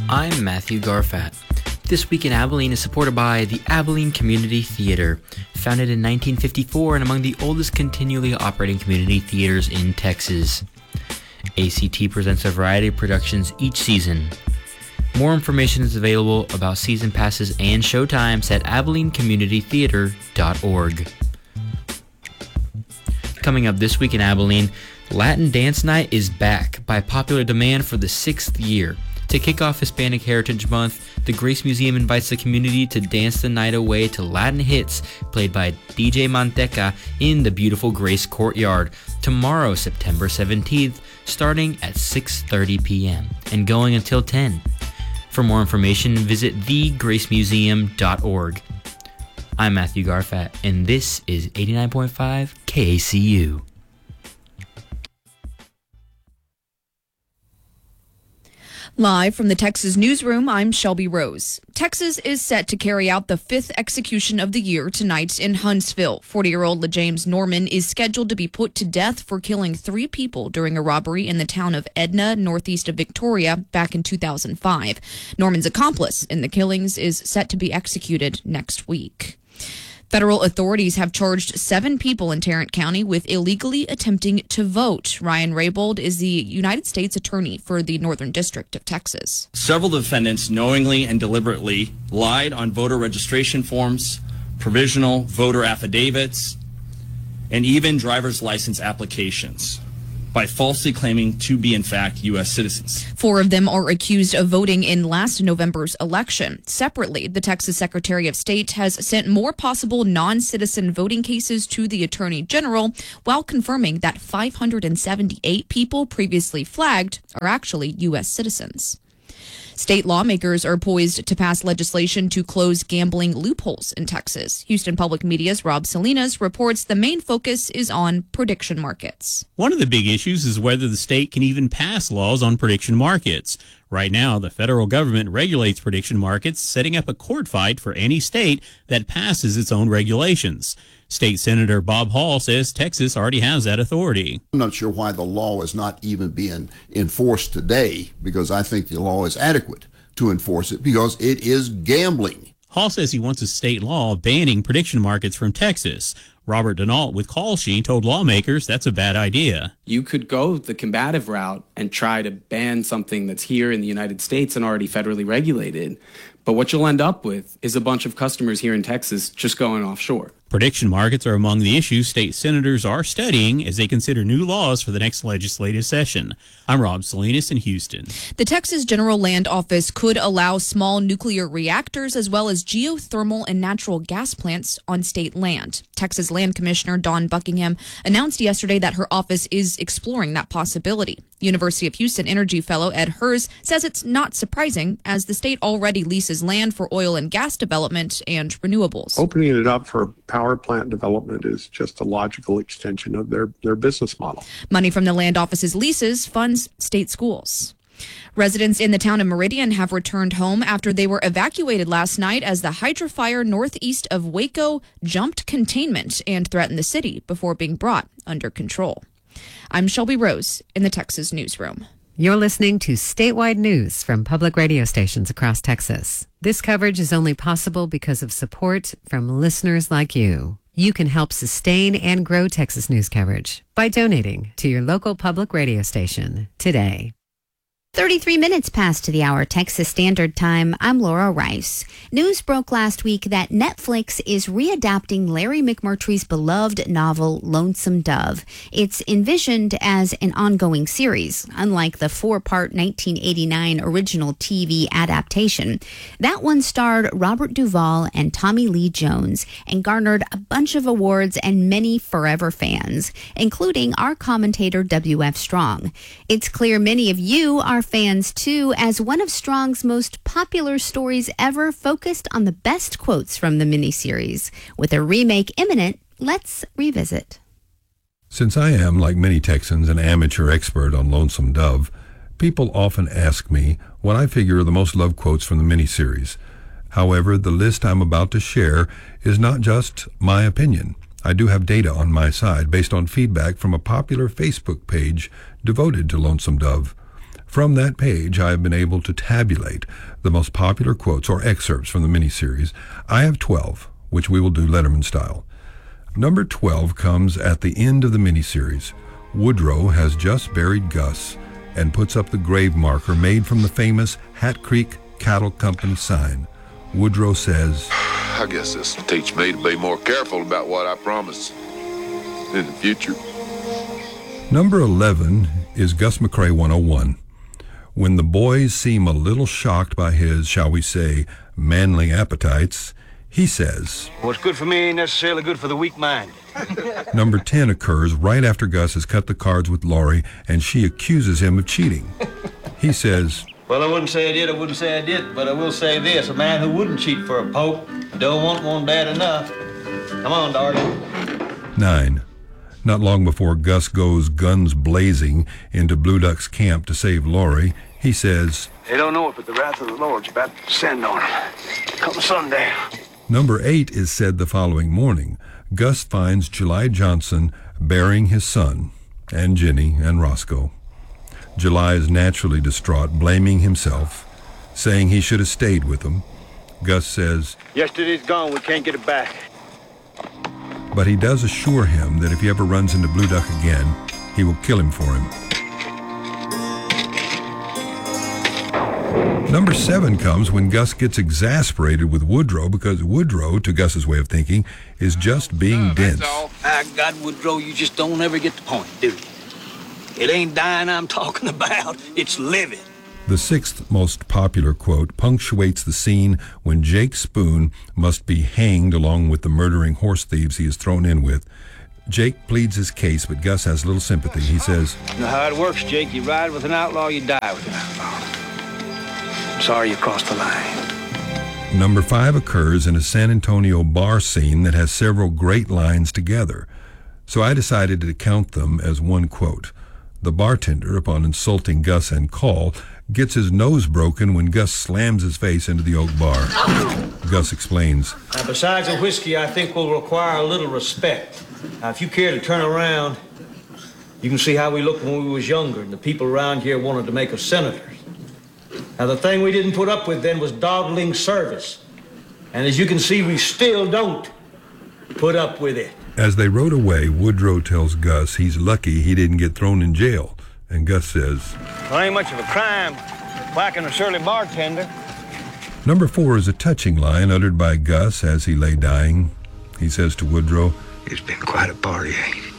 I'm Matthew Garfat. This Week in Abilene is supported by the Abilene Community Theater, founded in 1954 and among the oldest continually operating community theaters in Texas. ACT presents a variety of productions each season. More information is available about season passes and showtimes at AbileneCommunityTheater.org. Coming up this week in Abilene, Latin Dance Night is back by popular demand for the 6th year. To kick off Hispanic Heritage Month, the Grace Museum invites the community to dance the night away to Latin hits played by DJ Manteca in the beautiful Grace Courtyard tomorrow, September 17th, starting at 6:30 p.m. and going until 10. For more information, visit thegracemuseum.org. I'm Matthew Garfat, and this is 89.5 KACU. Live from the Texas Newsroom, I'm Shelby Rose. Texas is set to carry out the 5th execution of the year tonight in Huntsville. 40-year-old LeJames Norman is scheduled to be put to death for killing 3 people during a robbery in the town of Edna, northeast of Victoria, back in 2005. Norman's accomplice in the killings is set to be executed next week. Federal authorities have charged 7 people in Tarrant County with illegally attempting to vote. Ryan Raybould is the United States Attorney for the Northern District of Texas. Several defendants knowingly and deliberately lied on voter registration forms, provisional voter affidavits, and even driver's license applications by falsely claiming to be, in fact, U.S. citizens. 4 of them are accused of voting in last November's election. Separately, the Texas Secretary of State has sent more possible non-citizen voting cases to the Attorney General, while confirming that 578 people previously flagged are actually U.S. citizens. State lawmakers are poised to pass legislation to close gambling loopholes in Texas. Houston Public Media's Rob Salinas reports the main focus is on prediction markets. One of the big issues is whether the state can even pass laws on prediction markets. Right now, the federal government regulates prediction markets, setting up a court fight for any state that passes its own regulations. State Senator Bob Hall says Texas already has that authority. I'm not sure why the law is not even being enforced today, because I think the law is adequate to enforce it because it is gambling. Hall says he wants a state law banning prediction markets from Texas. Robert Denault with Call Sheet told lawmakers that's a bad idea. You could go the combative route and try to ban something that's here in the United States and already federally regulated. But what you'll end up with is a bunch of customers here in Texas just going offshore. Prediction markets are among the issues state senators are studying as they consider new laws for the next legislative session. I'm Rob Salinas in Houston. The Texas General Land Office could allow small nuclear reactors as well as geothermal and natural gas plants on state land. Texas Land Commissioner Dawn Buckingham announced yesterday that her office is exploring that possibility. University of Houston Energy fellow Ed Hers says it's not surprising, as the state already leases land for oil and gas development and renewables. Opening it up for power plant development is just a logical extension of their business model. Money from the land office's leases funds state schools. Residents in the town of Meridian have returned home after they were evacuated last night as the Hydra fire northeast of Waco jumped containment and threatened the city before being brought under control. I'm Shelby Rose in the Texas Newsroom. You're listening to statewide news from public radio stations across Texas. This coverage is only possible because of support from listeners like you. You can help sustain and grow Texas news coverage by donating to your local public radio station today. 33 minutes past the hour, Texas Standard Time. I'm Laura Rice. News broke last week that Netflix is readapting Larry McMurtry's beloved novel, Lonesome Dove. It's envisioned as an ongoing series, unlike the 4-part 1989 original TV adaptation. That one starred Robert Duvall and Tommy Lee Jones and garnered a bunch of awards and many forever fans, including our commentator W.F. Strong. It's clear many of you are fans too, as one of Strong's most popular stories ever focused on the best quotes from the miniseries. With a remake imminent, let's revisit. Since I am, like many Texans, an amateur expert on Lonesome Dove, people often ask me what I figure are the most loved quotes from the miniseries. However, the list I'm about to share is not just my opinion. I do have data on my side based on feedback from a popular Facebook page devoted to Lonesome Dove. From that page, I have been able to tabulate the most popular quotes or excerpts from the miniseries. I have 12, which we will do Letterman style. Number 12 comes at the end of the miniseries. Woodrow has just buried Gus and puts up the grave marker made from the famous Hat Creek Cattle Company sign. Woodrow says, I guess this will teach me to be more careful about what I promise in the future. Number 11 is Gus McCrae 101. When the boys seem a little shocked by his, shall we say, manly appetites, he says, what's good for me ain't necessarily good for the weak-minded. Number 10 occurs right after Gus has cut the cards with Laurie and she accuses him of cheating. He says, well, I wouldn't say I did, I wouldn't say I did, but I will say this. A man who wouldn't cheat for a poke don't want one bad enough. Come on, darling. 9. Not long before Gus goes guns blazing into Blue Duck's camp to save Laurie, he says, they don't know it, but the wrath of the Lord's about to descend on them. Come sundown. Number 8 is said the following morning. Gus finds July Johnson burying his son, and Jenny and Roscoe. July is naturally distraught, blaming himself, saying he should have stayed with them. Gus says, yesterday's gone, we can't get it back. But he does assure him that if he ever runs into Blue Duck again, he will kill him for him. Number 7 comes when Gus gets exasperated with Woodrow because Woodrow, to Gus's way of thinking, is just being dense. God, Woodrow, you just don't ever get the point, do you? It ain't dying I'm talking about, it's living. The 6th most popular quote punctuates the scene when Jake Spoon must be hanged along with the murdering horse thieves he is thrown in with. Jake pleads his case, but Gus has little sympathy. He says, you know how it works, Jake. You ride with an outlaw, you die with an outlaw. I'm sorry you crossed the line. Number 5 occurs in a San Antonio bar scene that has several great lines together. So I decided to count them as one quote. The bartender, upon insulting Gus and Call, gets his nose broken when Gus slams his face into the oak bar. Gus explains, now, besides the whiskey, I think will require a little respect. Now, if you care to turn around, you can see how we looked when we was younger, and the people around here wanted to make us senators. Now, the thing we didn't put up with then was dawdling service. And as you can see, we still don't put up with it. As they rode away, Woodrow tells Gus he's lucky he didn't get thrown in jail. And Gus says, well, ain't much of a crime whacking a surly bartender. Number 4 is a touching line uttered by Gus as he lay dying. He says to Woodrow, it's been quite a party, ain't it?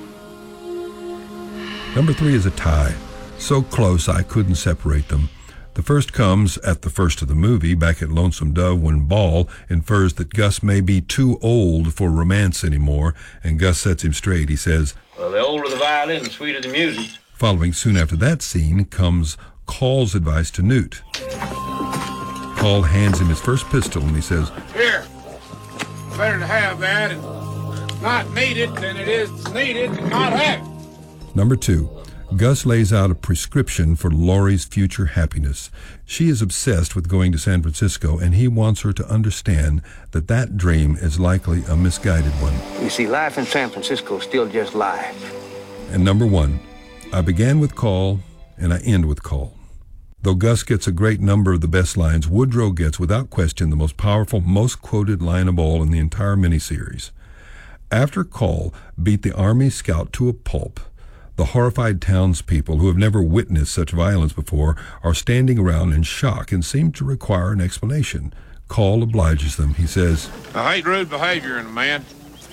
Number 3 is a tie. So close I couldn't separate them. The first comes at the first of the movie, back at Lonesome Dove, when Ball infers that Gus may be too old for romance anymore, and Gus sets him straight. He says, well, the older the violin, the sweeter the music. Following soon after that scene comes Call's advice to Newt. Call hands him his first pistol, and he says, here, better to have that and not need it than it is needed and not have it. Number 2. Gus lays out a prescription for Laurie's future happiness. She is obsessed with going to San Francisco, and he wants her to understand that that dream is likely a misguided one. You see, life in San Francisco is still just life. And number 1, I began with Call, and I end with Call. Though Gus gets a great number of the best lines, Woodrow gets, without question, the most powerful, most quoted line of all in the entire miniseries. After Call beat the Army scout to a pulp, the horrified townspeople, who have never witnessed such violence before, are standing around in shock and seem to require an explanation. Call obliges them. He says, I hate rude behavior in a man.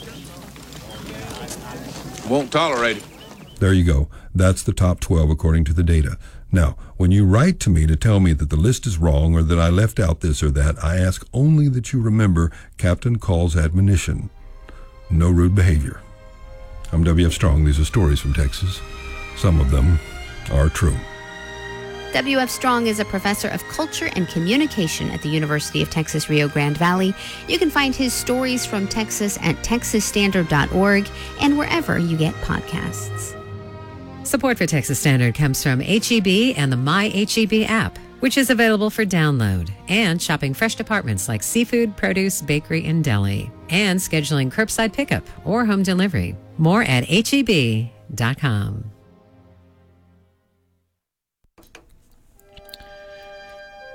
Won't tolerate it. There you go. That's the top 12 according to the data. Now, when you write to me to tell me that the list is wrong or that I left out this or that, I ask only that you remember Captain Call's admonition. No rude behavior. I'm W.F. Strong. These are stories from Texas. Some of them are true. W.F. Strong is a professor of culture and communication at the University of Texas Rio Grande Valley. You can find his stories from Texas at texasstandard.org and wherever you get podcasts. Support for Texas Standard comes from H-E-B and the My H-E-B app, which is available for download, and shopping fresh departments like seafood, produce, bakery, and deli, and scheduling curbside pickup or home delivery. More at HEB.com.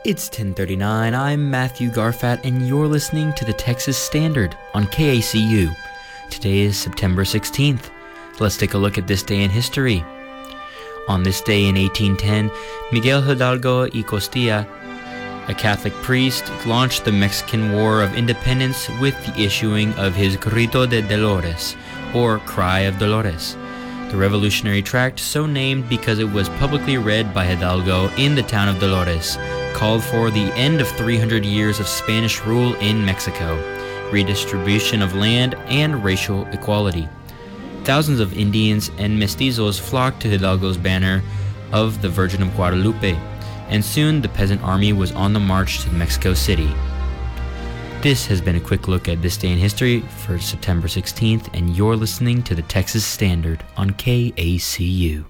It's 10:39. I'm Matthew Garfat, and you're listening to the Texas Standard on KACU. Today is September 16th. Let's take a look at this day in history. On this day in 1810, Miguel Hidalgo y Costilla, a Catholic priest, launched the Mexican War of Independence with the issuing of his Grito de Dolores, or Cry of Dolores. The revolutionary tract, so named because it was publicly read by Hidalgo in the town of Dolores, called for the end of 300 years of Spanish rule in Mexico, redistribution of land, and racial equality. Thousands of Indians and mestizos flocked to Hidalgo's banner of the Virgin of Guadalupe, and soon the peasant army was on the march to Mexico City. This has been a quick look at this day in history for September 16th, and you're listening to the Texas Standard on KACU.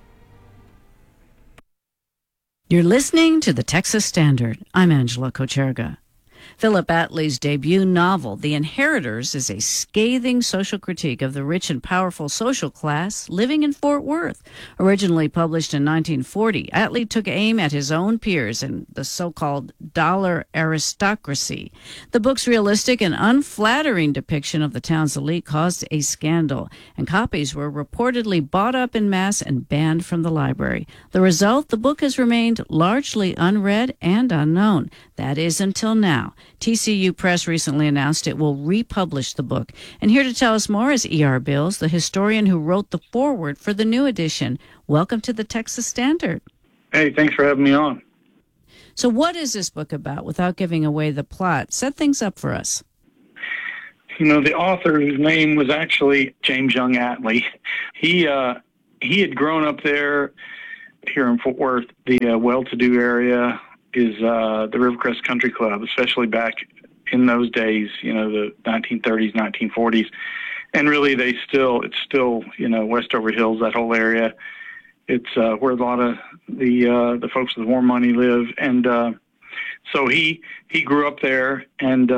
You're listening to the Texas Standard. I'm Angela Kocherga. Philip Attlee's debut novel, The Inheritors, is a scathing social critique of the rich and powerful social class living in Fort Worth. Originally published in 1940, Attlee took aim at his own peers and the so-called dollar aristocracy. The book's realistic and unflattering depiction of the town's elite caused a scandal, and copies were reportedly bought up in mass and banned from the library. The result, the book has remained largely unread and unknown. That is until now. TCU Press recently announced it will republish the book. And here to tell us more is E.R. Bills, the historian who wrote the foreword for the new edition. Welcome to the Texas Standard. Hey, thanks for having me on. So what is this book about, without giving away the plot? Set things up for us. You know, the author, whose name was actually James Young Attlee, he had grown up there here in Fort Worth, the well-to-do area is the Rivercrest Country Club, especially back in those days, you know, the 1930s, 1940s. And really, it's still, you know, Westover Hills, that whole area. It's where a lot of the folks with more money live. And so he grew up there, and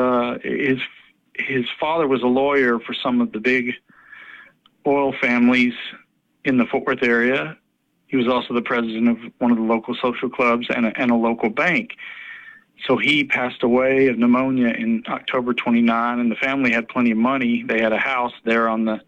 his father was a lawyer for some of the big oil families in the Fort Worth area. He was also the president of one of the local social clubs and a local bank. So he passed away of pneumonia in October 29, and the family had plenty of money. They had a house there on the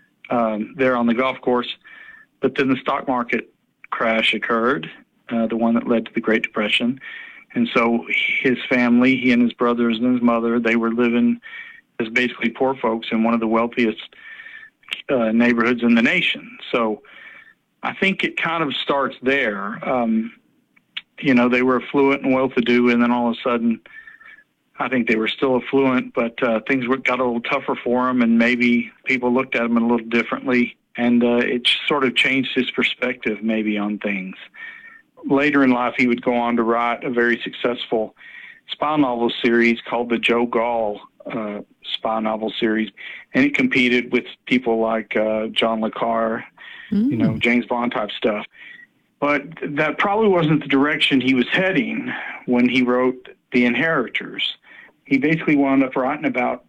golf course. But then the stock market crash occurred, the one that led to the Great Depression. And so his family, he and his brothers and his mother, they were living as basically poor folks in one of the wealthiest neighborhoods in the nation. So I think it kind of starts there. You know, they were affluent and well-to-do, and then all of a sudden, I think they were still affluent, but things got a little tougher for them, and maybe people looked at them a little differently, and it sort of changed his perspective maybe on things. Later in life, he would go on to write a very successful spy novel series called the Joe Gall spy novel series, and it competed with people like John le Carre, you know, James Bond type stuff. But that probably wasn't the direction he was heading when he wrote The Inheritors. He basically wound up writing about,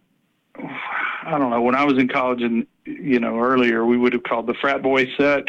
I don't know, when I was in college and, you know, earlier, we would have called the frat boy set.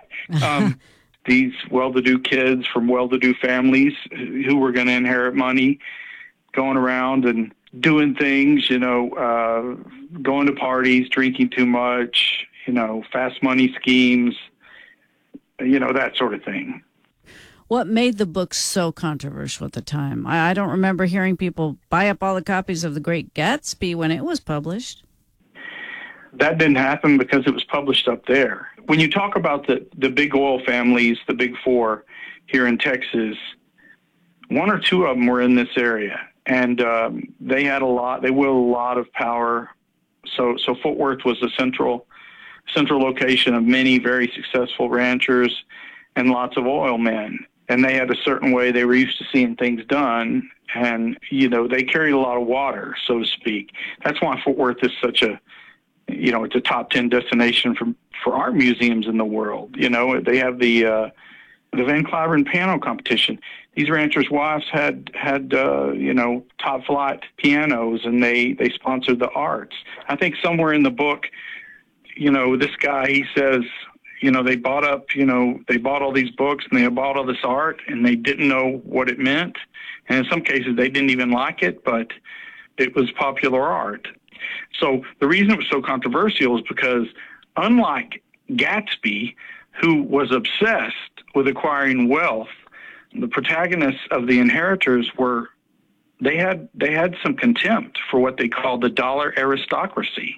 These well-to-do kids from well-to-do families who were going to inherit money, going around and doing things, you know, going to parties, drinking too much, you know, fast money schemes, you know, that sort of thing. What made the book so controversial at the time? I don't remember hearing people buy up all the copies of The Great Gatsby when it was published. That didn't happen because it was published up there. When you talk about the big oil families, the big four here in Texas, one or two of them were in this area, and they had they wielded a lot of power. So Fort Worth was a central location of many very successful ranchers and lots of oil men. And they had a certain way they were used to seeing things done. And, you know, they carried a lot of water, so to speak. That's why Fort Worth is such a, you know, it's a top 10 destination for art museums in the world. You know, they have the Van Cliburn piano competition. These ranchers' wives had you know, top flight pianos, and they sponsored the arts. I think somewhere in the book, you know, this guy, he says, you know, they bought all these books and they bought all this art and they didn't know what it meant. And in some cases, they didn't even like it, but it was popular art. So the reason it was so controversial is because unlike Gatsby, who was obsessed with acquiring wealth, the protagonists of The Inheritors they had some contempt for what they called the dollar aristocracy.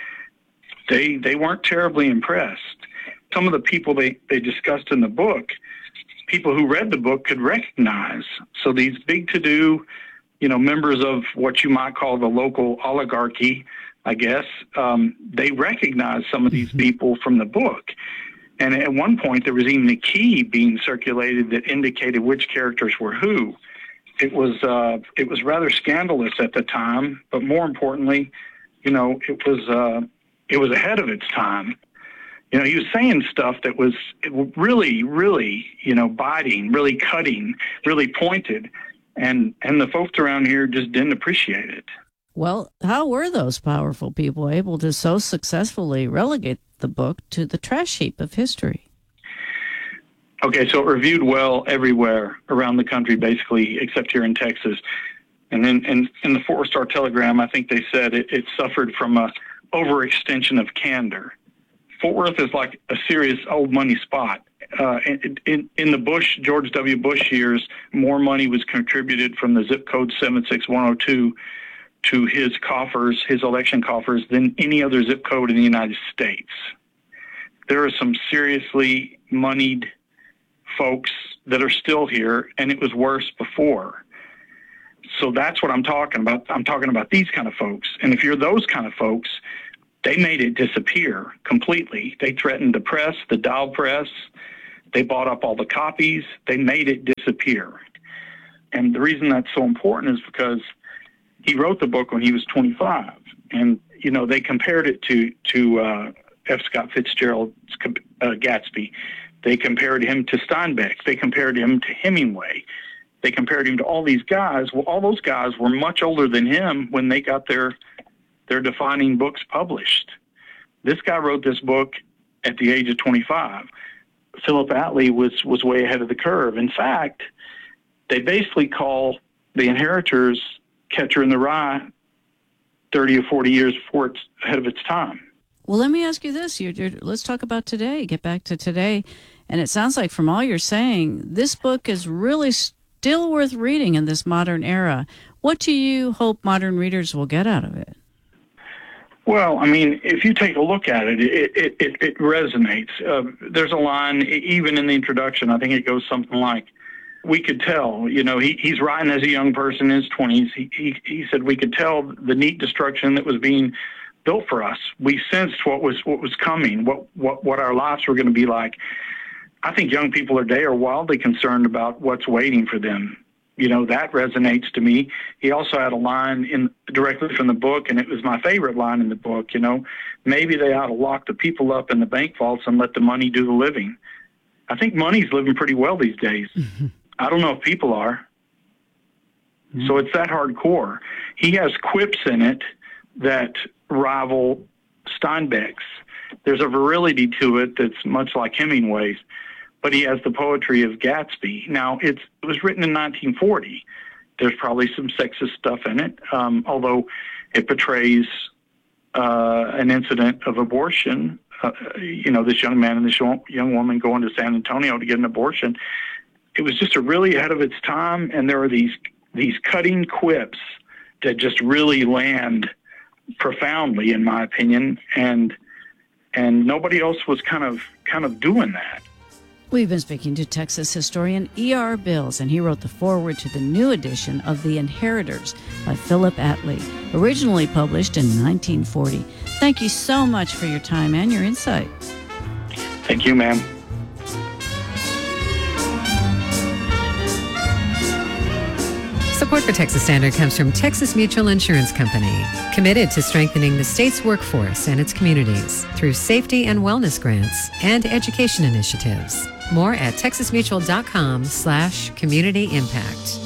They weren't terribly impressed. Some of the people they discussed in the book, people who read the book could recognize. So these big to-do, members of what you might call the local oligarchy, I guess, they recognized some of these people from the book. And at one point, there was even a key being circulated that indicated which characters were who. It was rather scandalous at the time, but more importantly, it was ahead of its time. He was saying stuff that was really, really, biting, really cutting, really pointed, and the folks around here just didn't appreciate it. Well, how were those powerful people able to so successfully relegate the book to the trash heap of history? Okay, so it reviewed well everywhere around the country, basically, except here in Texas. And then in the Fort Worth Star-Telegram, I think they said it suffered from a overextension of candor. Fort Worth is like a serious old money spot. In the George W. Bush years, more money was contributed from the zip code 76102 to his coffers, his election coffers, than any other zip code in the United States. There are some seriously moneyed folks that are still here, and it was worse before. So that's what I'm talking about. I'm talking about these kind of folks. And if you're those kind of folks, they made it disappear completely. They threatened the press, the Dial press. They bought up all the copies. They made it disappear. And the reason that's so important is because he wrote the book when he was 25. And, they compared it to F. Scott Fitzgerald's Gatsby. They compared him to Steinbeck. They compared him to Hemingway. They compared him to all these guys. Well, all those guys were much older than him when they got their defining books published. This guy wrote this book at the age of 25. Philip Attlee was way ahead of the curve. In fact, they basically call The Inheritors Catcher in the Rye 30 or 40 years before it's ahead of its time. Well, let me ask you this. Let's talk about today. Get back to today. And it sounds like from all you're saying, this book is really still worth reading in this modern era. What do you hope modern readers will get out of it? Well, I mean, if you take a look at it, it resonates. There's a line, even in the introduction, I think it goes something like, we could tell, he's writing as a young person in his 20s. He said we could tell the neat destruction that was being built for us. We sensed what was coming, what our lives were going to be like. I think young people today are wildly concerned about what's waiting for them. That resonates to me. He also had a line directly from the book, and it was my favorite line in the book. Maybe they ought to lock the people up in the bank vaults and let the money do the living. I think money's living pretty well these days. Mm-hmm. I don't know if people are. Mm-hmm. So it's that hardcore. He has quips in it that rival Steinbeck's. There's a virility to it that's much like Hemingway's, but he has the poetry of Gatsby. Now, it was written in 1940. There's probably some sexist stuff in it, although it portrays an incident of abortion. This young man and this young woman going to San Antonio to get an abortion. It was just really ahead of its time, and there are these cutting quips that just really land profoundly, in my opinion, and nobody else was kind of doing that. We've been speaking to Texas historian E.R. Bills, and he wrote the foreword to the new edition of The Inheritors by Philip Attlee, originally published in 1940. Thank you so much for your time and your insight. Thank you, ma'am. Support for Texas Standard comes from Texas Mutual Insurance Company, committed to strengthening the state's workforce and its communities through safety and wellness grants and education initiatives. More at texasmutual.com/community impact.